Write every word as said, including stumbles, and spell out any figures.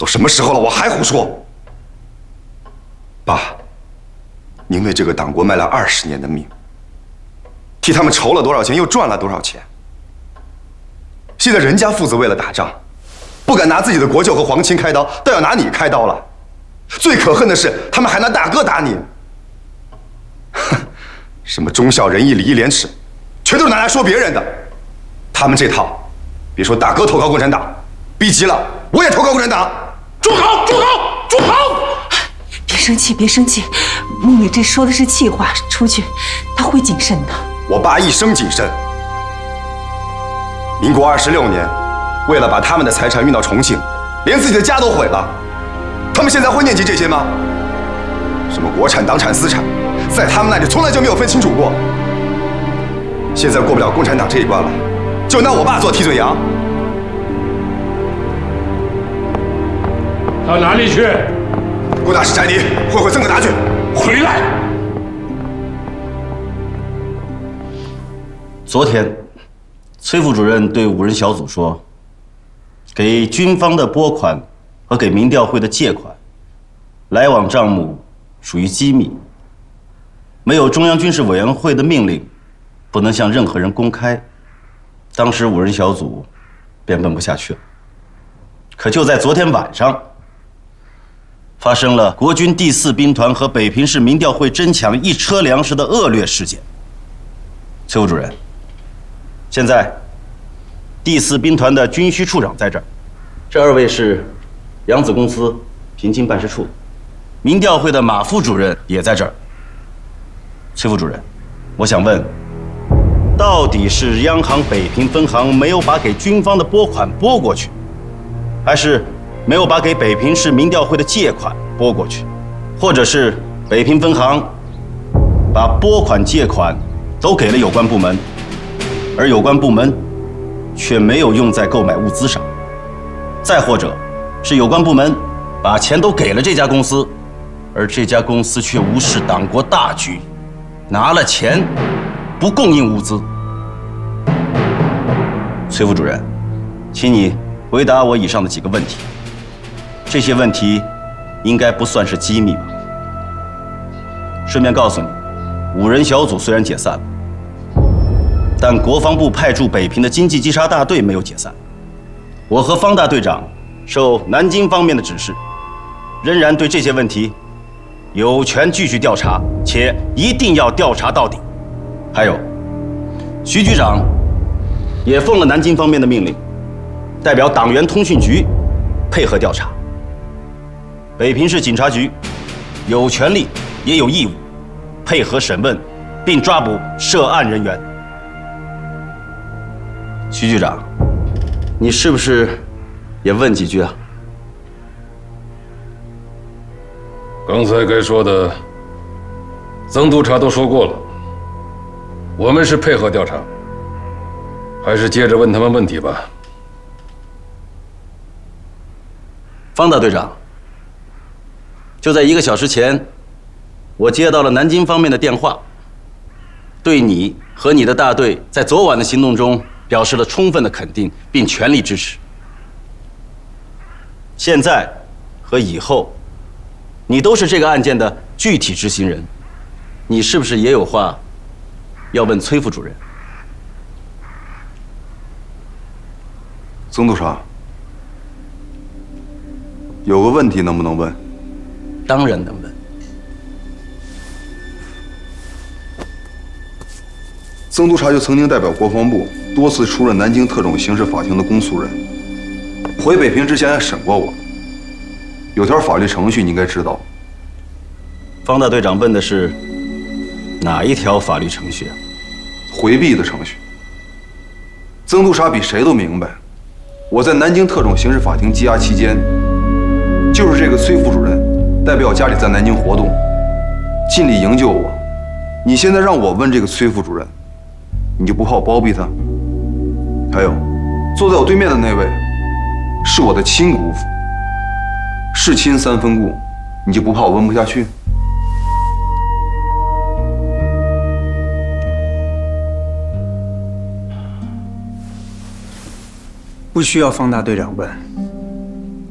都什么时候了，我还胡说？爸，您为这个党国卖了二十年的命，替他们筹了多少钱，又赚了多少钱？现在人家父子为了打仗，不敢拿自己的国舅和皇亲开刀，倒要拿你开刀了。最可恨的是，他们还拿大哥打你。哼，什么忠孝仁义礼义廉耻，全都是拿来说别人的。他们这套，别说大哥投靠共产党，逼急了我也投靠共产党。住口！住口！住口！ 别生气，别生气，孟伟这说的是气话，出去他会谨慎的。 我爸一生谨慎。民国二十六年，为了把他们的财产运到重庆，连自己的家都毁了。他们现在会念及这些吗？什么国产、党产、私产，在他们那里从来就没有分清楚过。现在过不了共产党这一关了，就拿我爸做替罪羊。 到哪里去？ 顾大师宅邸会会曾可达去。 回来！ 昨天，崔副主任对五人小组说，给军方的拨款和给民调会的借款，来往账目属于机密，没有中央军事委员会的命令，不能向任何人公开。当时五人小组便问不下去了。可就在昨天晚上，发生了国军第四兵团和北平市民调会争抢一车粮食的恶劣事件。崔副主任，现在第四兵团的军需处长在这儿，这二位是扬子公司平津办事处，民调会的马副主任也在这儿。崔副主任，我想问，到底是央行北平分行没有把给军方的拨款拨过去，还是没有把给北平市民调会的借款拨过去，或者是北平分行把拨款借款都给了有关部门，而有关部门却没有用在购买物资上，再或者是有关部门把钱都给了这家公司，而这家公司却无视党国大局，拿了钱不供应物资。崔副主任，请你回答我以上的几个问题。这些问题应该不算是机密吧？顺便告诉你，五人小组虽然解散了，但国防部派驻北平的经济稽查大队没有解散。我和方大队长受南京方面的指示，仍然对这些问题有权继续调查，且一定要调查到底。还有，徐局长也奉了南京方面的命令，代表党员通讯局配合调查。北平市警察局有权利也有义务配合审问，并抓捕涉案人员。徐局长，你是不是也问几句啊？ 刚才该说的，曾督察都说过了。我们是配合调查，还是接着问他们问题吧。 方大队长，就在一个小时前，我接到了南京方面的电话，对你和你的大队在昨晚的行动中表示了充分的肯定，并全力支持。现在和以后，你都是这个案件的具体执行人，你是不是也有话要问崔副主任？ 曾督察，有个问题能不能问？ 当然能问。 曾督察就曾经代表国防部多次出任南京特种刑事法庭的公诉人，回北平之前还审过我。有条法律程序你应该知道。 方大队长问的是哪一条法律程序啊？ 回避的程序。曾督察比谁都明白，我在南京特种刑事法庭羁押期间，就是这个崔副主任代表家里在南京活动，尽力营救我。你现在让我问这个崔副主任，你就不怕我包庇他？还有，坐在我对面的那位，是我的亲姑父，是亲三分故，你就不怕我问不下去？ 不需要方大队长问，